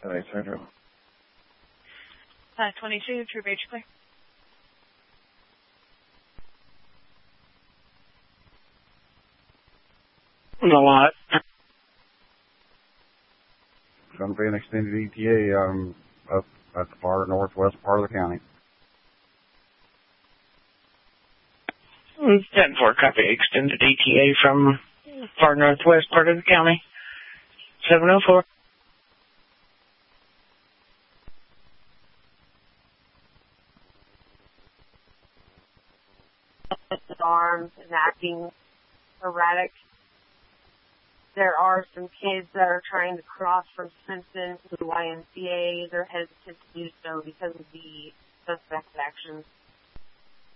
Central. 22, True Beach Clear. A lot. It's going to be an extended ETA up at the far northwest part of the county. 10-4, copy. Extended ETA from far northwest part of the county. 704. Arms and acting erratic. There are some kids that are trying to cross from Simpson to the YMCA. They're hesitant to do so because of the suspect actions.